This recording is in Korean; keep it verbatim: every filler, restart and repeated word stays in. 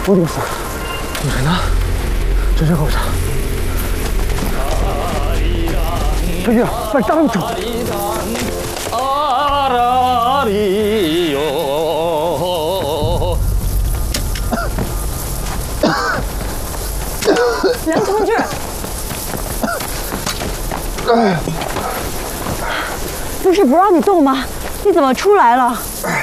我顶死了。女神呢？这身后场。小雨，快搭住！啊啦哩哟！ 梁同志， 哎呀， 不是不让你动吗？你怎么出来了？